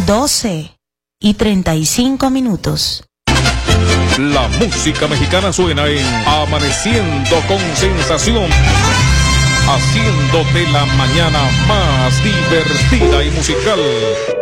12:35. La música mexicana suena en Amaneciendo con Sensación, haciéndote la mañana más divertida y musical.